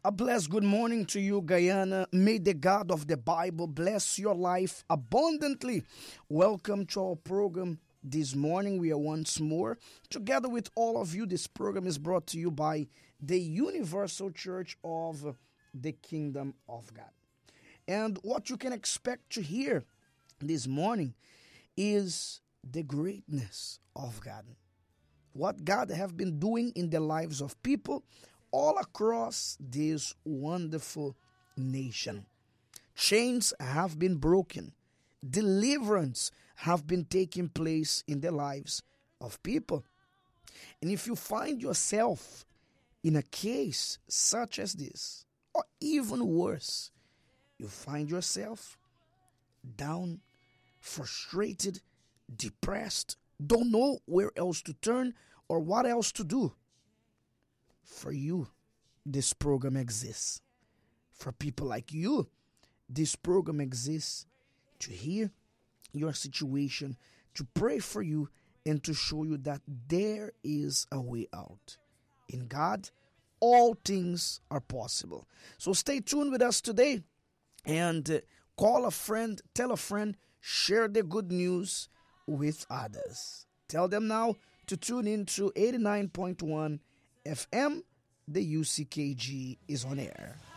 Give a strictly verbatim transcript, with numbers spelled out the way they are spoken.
A blessed good morning to you, Guyana. May the God of the Bible bless your life abundantly. Welcome to our program this morning. We are once more together with all of you. This program is brought to you by the Universal Church of the Kingdom of God. And what you can expect to hear this morning is the greatness of God. What God have been doing in the lives of people all across this wonderful nation. Chains have been broken. Deliverance have been taking place in the lives of people. And if you find yourself in a case such as this, or even worse, you find yourself down, frustrated, depressed, don't know where else to turn or what else to do. For you, this program exists. For people like you, this program exists to hear your situation, to pray for you, and to show you that there is a way out. In God, all things are possible. So stay tuned with us today and uh, call a friend, tell a friend, share the good news with others. Tell them now to tune in to eighty-nine point one F M. The U C K G is on air.